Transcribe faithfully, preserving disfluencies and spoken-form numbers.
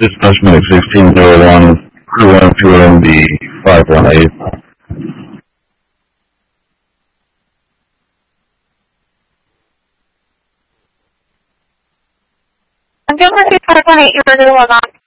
Dispatch Medic sixteen zero one, crew one, two M B five one eight. I'm going to five one eight, you're ready to log on.